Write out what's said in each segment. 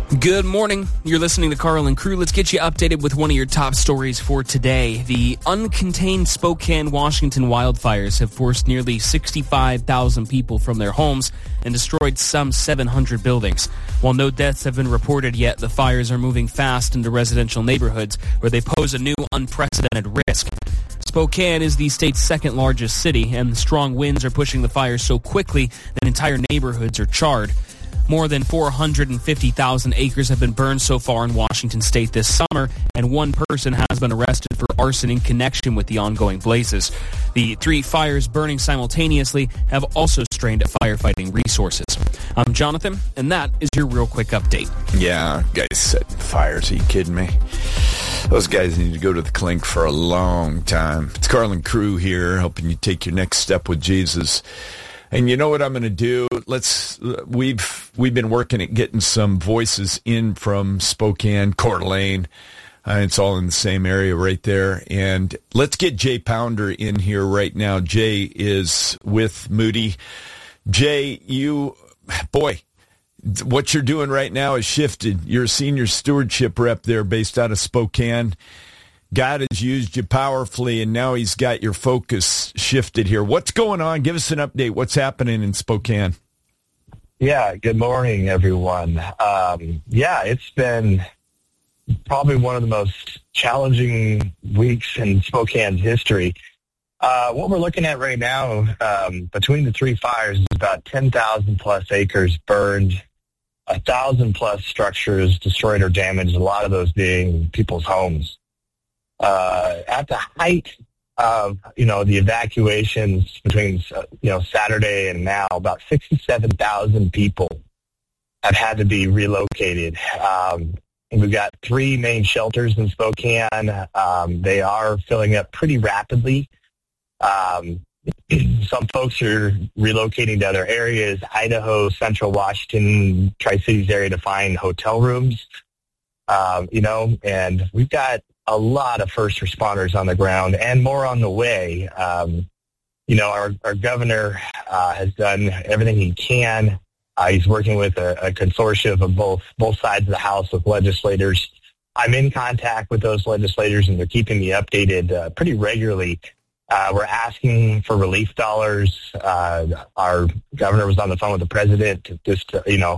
Good morning. You're listening to Carl and Crew. Let's get you updated with one of your top stories for today. The uncontained Spokane, Washington wildfires have forced nearly 65,000 people from their homes and destroyed some 700 buildings. While no deaths have been reported yet, the fires are moving fast into residential neighborhoods where they pose a new unprecedented risk. Spokane is the state's second largest city, and strong winds are pushing the fires so quickly that entire neighborhoods are charred. More than 450,000 acres have been burned so far in Washington state this summer, and one person has been arrested for arson in connection with the ongoing blazes. The three fires burning simultaneously have also strained firefighting resources. I'm Jonathan, and that is your real quick update. Yeah, guys setting fires. Are you kidding me? Those guys need to go to the clink for a long time. It's Carl and Crew here, helping you take your next step with Jesus. And you know what I'm going to do? We've been working at getting some voices in from Spokane, Coeur d'Alene. It's all in the same area right there. And let's get Jay Pounder in here right now. Jay is with Moody. Jay, what you're doing right now is shifted. You're a senior stewardship rep there based out of Spokane. God has used you powerfully, and now he's got your focus shifted here. What's going on? Give us an update. What's happening in Spokane? Yeah, good morning, everyone. It's been probably one of the most challenging weeks in Spokane's history. What we're looking at right now, between the three fires, is about 10,000-plus acres burned, 1,000-plus structures destroyed or damaged, a lot of those being people's homes. At the height of, the evacuations between, Saturday and now, about 67,000 people have had to be relocated. We've got three main shelters in Spokane. They are filling up pretty rapidly. Some folks are relocating to other areas, Idaho, Central Washington, Tri-Cities area, to find hotel rooms, and we've got a lot of first responders on the ground and more on the way. Our governor has done everything he can. He's working with a consortium of both sides of the House with legislators. I'm in contact with those legislators, and they're keeping me updated pretty regularly. We're asking for relief dollars. Our governor was on the phone with the president just,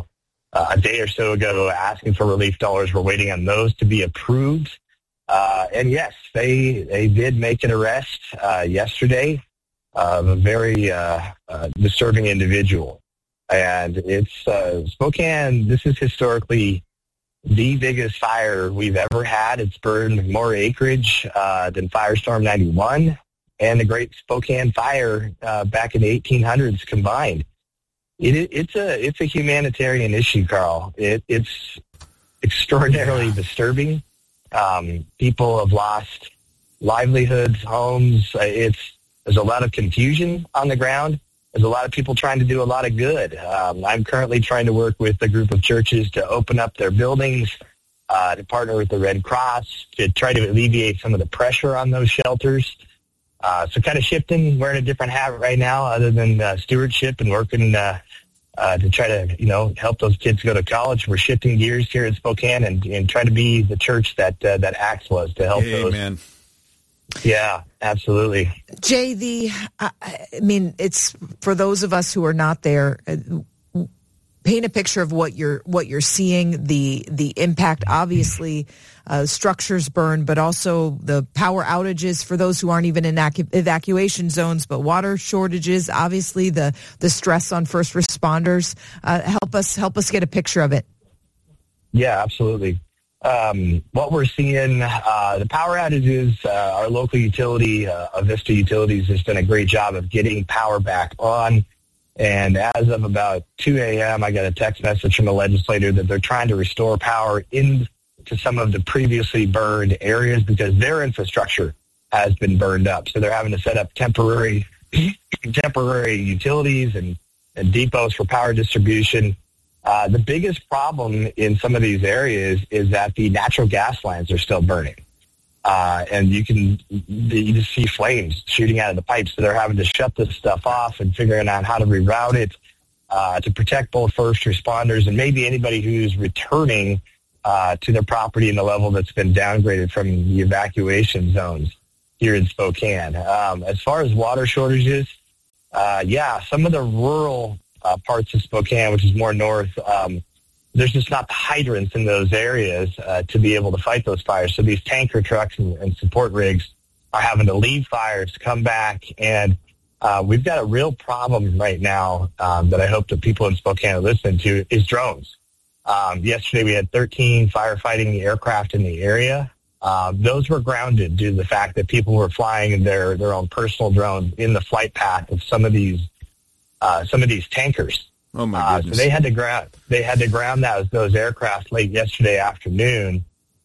a day or so ago asking for relief dollars. We're waiting on those to be approved. And yes, they did make an arrest yesterday of a very disturbing individual. And it's Spokane. This is historically the biggest fire we've ever had. It's burned more acreage than Firestorm 91 and the Great Spokane Fire back in the 1800s combined. It's a humanitarian issue, Carl. It's extraordinarily disturbing. People have lost livelihoods, homes. There's a lot of confusion on the ground. There's a lot of people trying to do a lot of good. I'm currently trying to work with a group of churches to open up their buildings, to partner with the Red Cross, to try to alleviate some of the pressure on those shelters. So kind of shifting, wearing a different hat right now other than stewardship and working to try to, help those kids go to college. We're shifting gears here in Spokane and try to be the church that Acts was to help those. Amen. Yeah, absolutely. Jay, it's for those of us who are not there. Paint a picture of what you're seeing. The impact, obviously, structures burned, but also the power outages for those who aren't even in evacuation zones. But water shortages, obviously, the stress on first responders. Help us get a picture of it. Yeah, absolutely. What we're seeing, the power outages, our local utility, Avista Utilities, has done a great job of getting power back on. And as of about 2 a.m., I got a text message from a legislator that they're trying to restore power into some of the previously burned areas because their infrastructure has been burned up. So they're having to set up temporary utilities and depots for power distribution. The biggest problem in some of these areas is that the natural gas lines are still burning. And you just see flames shooting out of the pipes. So they're having to shut this stuff off and figuring out how to reroute it. to protect both first responders and maybe anybody who's returning to their property in the level that's been downgraded from the evacuation zones here in Spokane. As far as water shortages, some of the rural parts of Spokane, which is more north, there's just not the hydrants in those areas to be able to fight those fires. So these tanker trucks and support rigs are having to leave fires, come back, and we've got a real problem right now that I hope that people in Spokane are listening to is drones. Yesterday we had 13 firefighting aircraft in the area. Those were grounded due to the fact that people were flying their own personal drones in the flight path of some of these tankers. Oh my goodness! So they had to ground those aircraft late yesterday afternoon.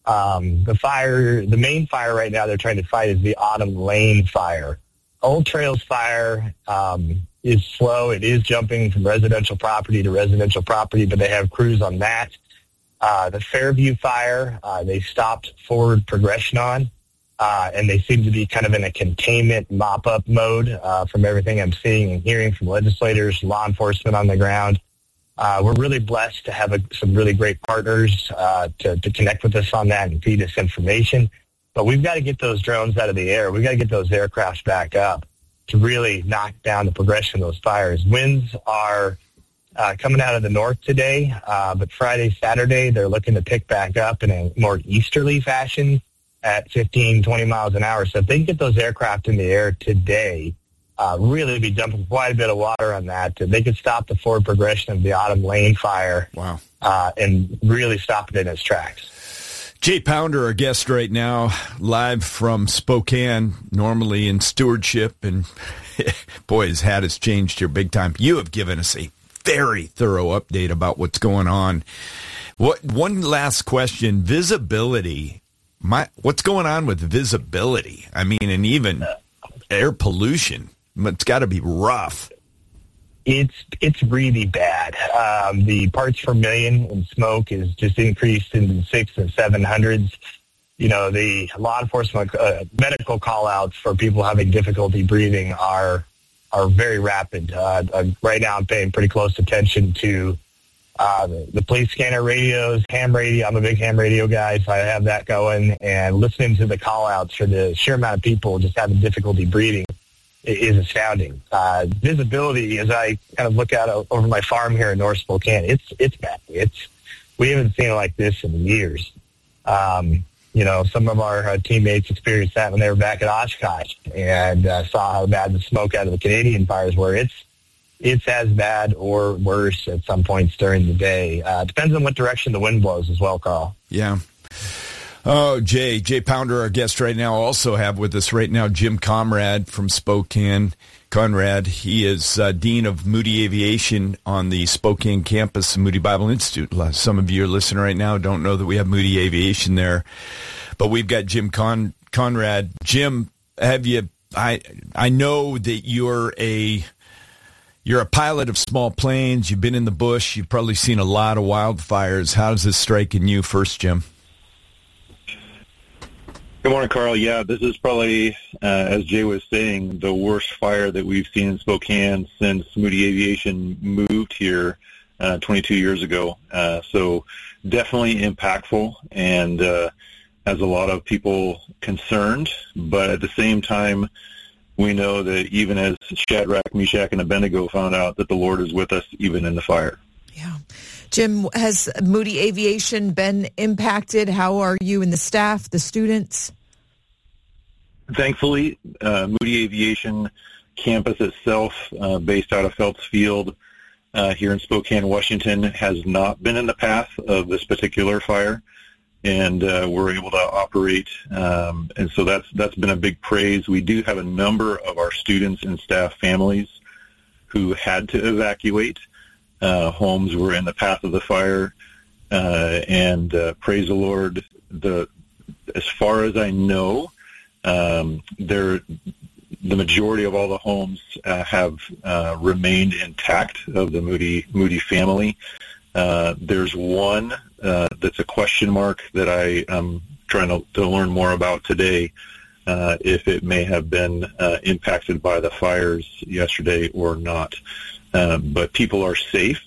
The main fire right now they're trying to fight is the Autumn Lane fire. Old Trails fire is slow. It is jumping from residential property to residential property, but they have crews on that. The Fairview fire, they stopped forward progression on, and they seem to be kind of in a containment mop-up mode from everything I'm seeing and hearing from legislators, law enforcement on the ground. We're really blessed to have some really great partners to connect with us on that and feed us information. But we've got to get those drones out of the air. We've got to get those aircrafts back up to really knock down the progression of those fires. Winds are coming out of the north today, but Friday, Saturday, they're looking to pick back up in a more easterly fashion at 15, 20 miles an hour. So if they can get those aircraft in the air today, really be dumping quite a bit of water on that, they could stop the forward progression of the Autumn Lane fire. Wow. And really stop it in its tracks. Jay Pounder, our guest right now, live from Spokane, normally in stewardship, and boy, his hat has changed here big time. You have given us a very thorough update about what's going on. One last question, visibility. What's going on with visibility? I mean, and even air pollution. It's got to be rough. It's really bad. The parts per million in smoke is just increased into the 600s and 700s. You know, the law enforcement medical call-outs for people having difficulty breathing are very rapid. Right now I'm paying pretty close attention to the police scanner radios, ham radio. I'm a big ham radio guy, so I have that going. And listening to the call-outs for the sheer amount of people just having difficulty breathing is astounding. Visibility, as I kind of look out over my farm here in North Spokane, it's bad. We haven't seen it like this in years. You know, some of our teammates experienced that when they were back at Oshkosh and saw how bad the smoke out of the Canadian fires were. It's as bad or worse at some points during the day. Depends on what direction the wind blows as well, Carl. Yeah. Oh, Jay Pounder, our guest right now, also have with us right now Jim Conrad from Spokane. Conrad, he is Dean of Moody Aviation on the Spokane campus of Moody Bible Institute. Some of you are listening right now don't know that we have Moody Aviation there, but we've got Jim Conrad. Jim, I know that you're a pilot of small planes. You've been in the bush. You've probably seen a lot of wildfires. How does this strike in you first, Jim? Good morning, Carl. Yeah, this is probably, as Jay was saying, the worst fire that we've seen in Spokane since Moody Aviation moved here 22 years ago. So definitely impactful and has a lot of people concerned. But at the same time, we know that even as Shadrach, Meshach, and Abednego found out that the Lord is with us even in the fire. Yeah. Jim, has Moody Aviation been impacted? How are you and the staff, the students? Thankfully, Moody Aviation campus itself, based out of Phelps Field here in Spokane, Washington, has not been in the path of this particular fire, and we're able to operate. And so that's been a big praise. We do have a number of our students and staff families who had to evacuate. Homes were in the path of the fire, and praise the Lord. As far as I know, the majority of all the homes have remained intact of the Moody family. There's one that's a question mark that I am trying to learn more about today, if it may have been impacted by the fires yesterday or not. but people are safe,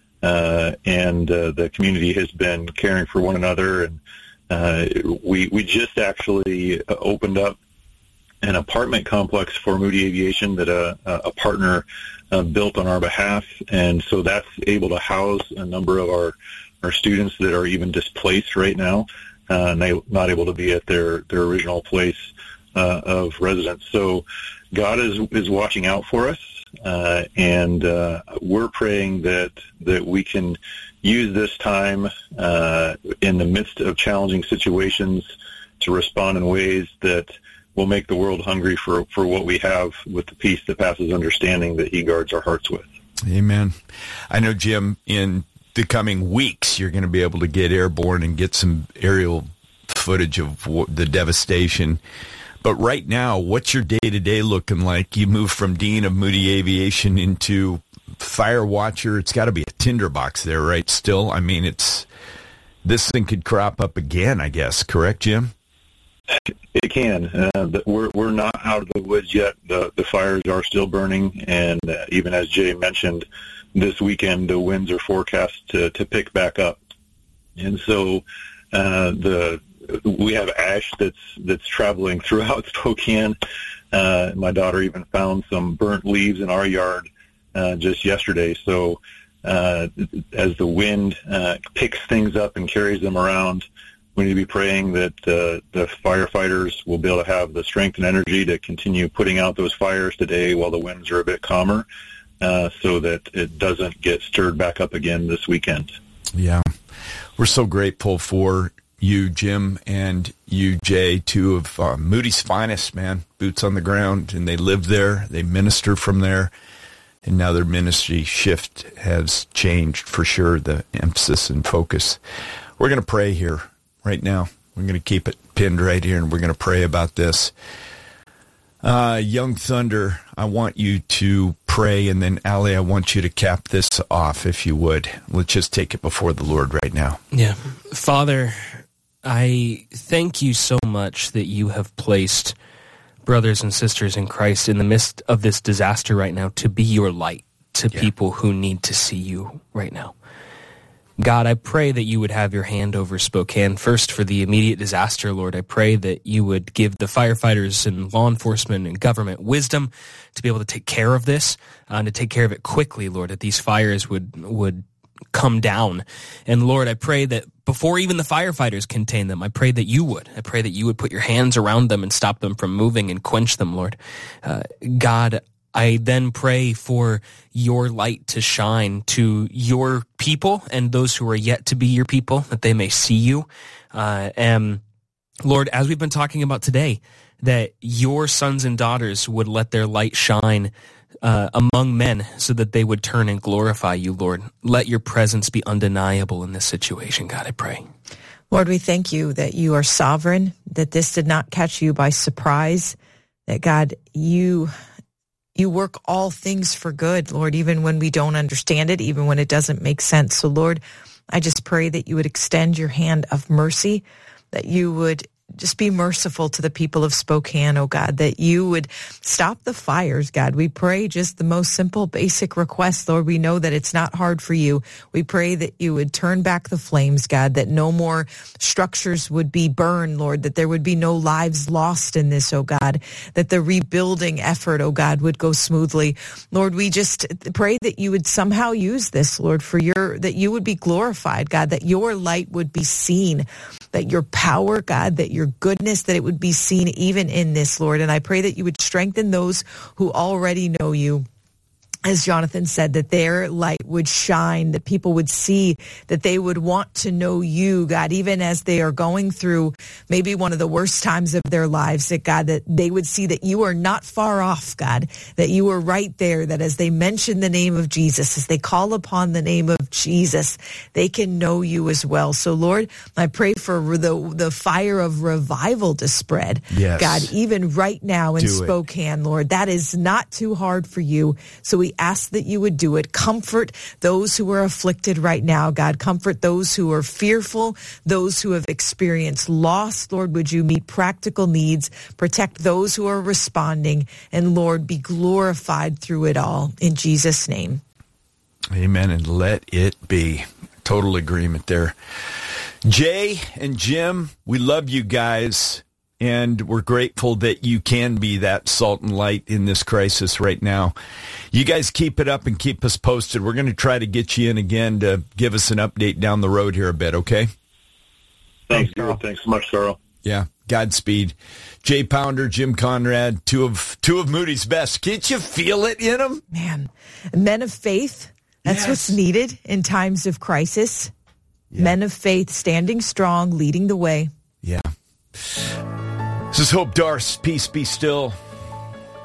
and the community has been caring for one another. And we just actually opened up an apartment complex for Moody Aviation that a partner built on our behalf, and so that's able to house a number of our students that are even displaced right now, and they're not able to be at their original place of residence. So God is watching out for us, and we're praying that we can use this time in the midst of challenging situations to respond in ways that will make the world hungry for what we have, with the peace that passes understanding that He guards our hearts with. Amen. I know, Jim, in the coming weeks, you're going to be able to get airborne and get some aerial footage of the devastation. But right now, what's your day-to-day looking like? You moved from Dean of Moody Aviation into Fire Watcher. It's got to be a tinderbox there, right, still? I mean, this thing could crop up again, I guess. Correct, Jim? It can. We're not out of the woods yet. The fires are still burning, and even as Jay mentioned, this weekend the winds are forecast to pick back up. And so we have ash that's traveling throughout Spokane. My daughter even found some burnt leaves in our yard just yesterday. So as the wind picks things up and carries them around, we need to be praying that the firefighters will be able to have the strength and energy to continue putting out those fires today while the winds are a bit calmer, so that it doesn't get stirred back up again this weekend. Yeah. We're so grateful for you, Jim, and you, Jay, two of Moody's finest, man, boots on the ground, and they live there, they minister from there, and now their ministry shift has changed for sure, the emphasis and focus. We're going to pray here right now. We're going to keep it pinned right here, and we're going to pray about this. Young Thunder, I want you to pray, and then, Allie, I want you to cap this off, if you would. Let's just take it before the Lord right now. Yeah. Father, I thank you so much that you have placed brothers and sisters in Christ in the midst of this disaster right now to be your light to people who need to see you right now. God, I pray that you would have your hand over Spokane. First, for the immediate disaster, Lord, I pray that you would give the firefighters and law enforcement and government wisdom to be able to take care of this, and to take care of it quickly, Lord, that these fires would come down. And Lord, I pray that before even the firefighters contain them, I pray that you would. I pray that you would put your hands around them and stop them from moving and quench them, Lord. God, I then pray for your light to shine to your people and those who are yet to be your people, that they may see you. And Lord, as we've been talking about today, that your sons and daughters would let their light shine among men so that they would turn and glorify you, Lord. Let your presence be undeniable in this situation, God, I pray. Lord, we thank you that you are sovereign, that this did not catch you by surprise, that, God, you work all things for good, Lord, even when we don't understand it, even when it doesn't make sense. So, Lord, I just pray that you would extend your hand of mercy, that you would just be merciful to the people of Spokane, oh God, that you would stop the fires, God. We pray just the most simple, basic request, Lord. We know that it's not hard for you. We pray that you would turn back the flames, God, that no more structures would be burned, Lord, that there would be no lives lost in this, oh God, that the rebuilding effort, oh God, would go smoothly. Lord, we just pray that you would somehow use this, Lord, that you would be glorified, God, that your light would be seen, that your power, God, that your goodness, that it would be seen even in this, Lord. And I pray that you would strengthen those who already know you. As Jonathan said, that their light would shine, that people would see, that they would want to know you, God, even as they are going through maybe one of the worst times of their lives, that, God, that they would see that you are not far off, God, that you are right there, that as they mention the name of Jesus, as they call upon the name of Jesus, they can know you as well. So, Lord, I pray for the fire of revival to spread, yes, God, even right now in Spokane, Lord. That is not too hard for you. So we ask that you would do it. Comfort those who are afflicted right now, God. Comfort those who are fearful, those who have experienced loss. Lord, would you meet practical needs, protect those who are responding, and Lord, be glorified through it all. In Jesus' name, Amen, and let it be. Total agreement there. Jay and Jim, we love you guys, and we're grateful that you can be that salt and light in this crisis right now. You guys keep it up and keep us posted. We're going to try to get you in again to give us an update down the road here a bit, okay? Thanks, Carl. Thanks so much, Carl. Yeah, Godspeed. Jay Pounder, Jim Conrad, two of Moody's best. Can't you feel it in them? Man, men of faith, that's what's needed in times of crisis. Yeah. Men of faith, standing strong, leading the way. Yeah. This is Hope Darst. Peace be still.